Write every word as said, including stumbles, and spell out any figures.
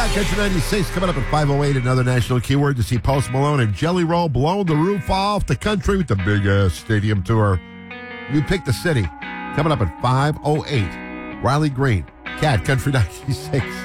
Cat Country ninety-six coming up at five oh eight. Another national keyword to see Post Malone and Jelly Roll blowing the roof off the country with the big ass stadium tour. You pick the city. Coming up at five oh eight. Riley Green, Cat Country ninety-six.